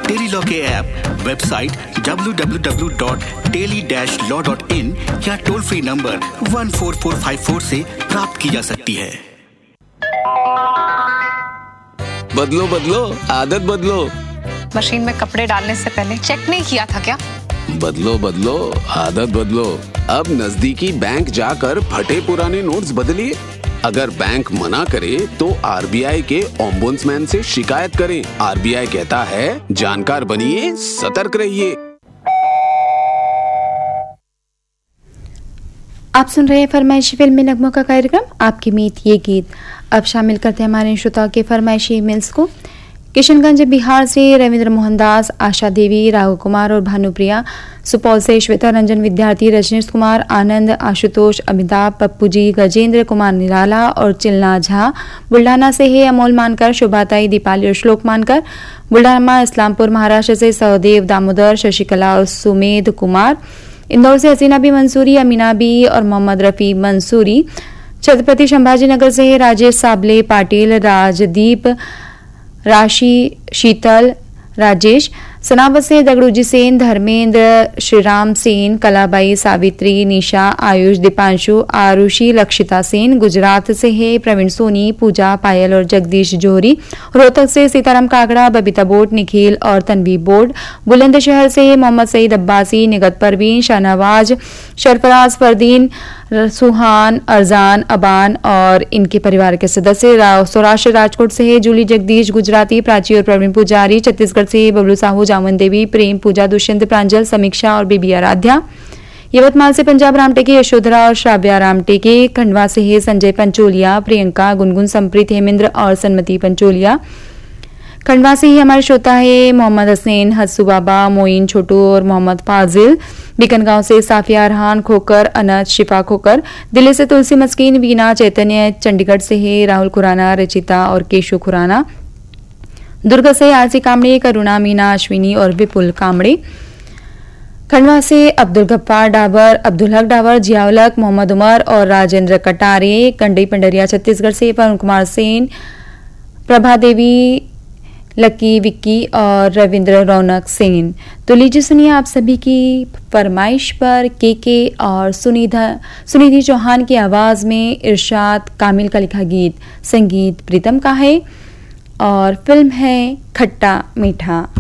Tele-Law के app, website www.teli-law.in या toll free number 14454 से प्राप्त की जा सकती है। बदलो बदलो आदत बदलो। मशीन में कपड़े डालने से पहले चेक नहीं किया था क्या? बदलो बदलो आदत बदलो। अब नजदीकी बैंक जाकर फटे पुराने नोट्स बदलिए। अगर बैंक मना करे तो आरबीआई के ओम्बुड्समैन से शिकायत करें। आरबीआई कहता है, जानकार बनिए, सतर्क रहिए। आप सुन रहे हैं फरमाइशी फिल्मी नगमों का कार्यक्रम आपकी मीत ये गीत। अब शामिल करते हैं हमारे श्रोताओं के फरमाइशी ईमेल्स को। किशनगंज बिहार से रविंद्र मोहनदास, आशा देवी, राघव कुमार और भानुप्रिया। सुपौल से श्वेता रंजन विद्यार्थी, रजनीश कुमार, आनंद, आशुतोष, अमिताभ, पप्पू जी, गजेंद्र कुमार निराला और चिलना झा। बुल्ढाना से है अमोल मानकर, शोभाताई, दीपाली और श्लोक मानकर। बुल्ढाना इस्लामपुर महाराष्ट्र से सहदेव, दामोदर, शशिकला और सुमेध कुमार। इंदौर से हसीना बी मंसूरी, अमीना बी और मोहम्मद रफी मंसूरी। छत्रपति संभाजीनगर से है राजेश साबले, पाटिल, राजदीप, राशि, शीतल, राजेश। सनावत से दगड़ूजी सेन, धर्मेंद्र, श्रीराम सेन, कलाबाई, सावित्री, निशा, आयुष, दीपांशु, आरुषि, लक्षिता सेन। गुजरात से है प्रवीण सोनी, पूजा, पायल और जगदीश जोहरी। रोहतक से सीताराम कागड़ा, बबीता बोट, निखिल और तन्वी बोट। बुलंदशहर से मोहम्मद सईद अब्बासी, निगत परवीन, शाहनवाज, सरफराज, फरदीन, सुहान, अरजान, अबान और इनके परिवार के सदस्य। सौराष्ट्र राजकोट से है जूली जगदीश, गुजराती, प्राची और प्रवीण पुजारी। छत्तीसगढ़ से बबलू साहू, जामन देवी, प्रेम, पूजा, दुष्यंत, प्रांजल, समीक्षा और बेबी आराध्या। यवतमाल से पंजाब रामटेके, यशोधरा और श्राव्या रामटेके। खंडवा से है संजय पंचोलिया, प्रियंका, गुनगुन, संप्रीत, हेमेंद्र और सन्मति पंचोलिया। खंडवा से ही हमारे श्रोता है मोहम्मद हसनैन, हस्सू बाबा, मोइन, छोटू और मोहम्मद फाजिल। बीकनगांव से साफिया रहान, खोकर, अनत, शिफा खोकर। दिल्ली से तुलसी मस्कीन, वीना, चैतन्य। चंडीगढ़ से है राहुल खुराना, रचिता और केशु खुराना। दुर्ग से आरसी कामड़े, करुणा, मीना, अश्विनी और विपुल कामड़े। खंडवा से अब्दुल गफ्फार डाबर, अब्दुल हक डाबर, जियाउलक, मोहम्मद उमर और राजेंद्र कटारे। कंडई पंडरिया छत्तीसगढ़ से पवन कुमार सेन, प्रभा देवी, लकी, विक्की और रविंद्र रौनक सेन। तो लीजिए सुनिए आप सभी की फरमाइश पर के और सुनिधि चौहान की आवाज में इरशाद कामिल का लिखा गीत। संगीत प्रीतम का है और फिल्म है खट्टा मीठा।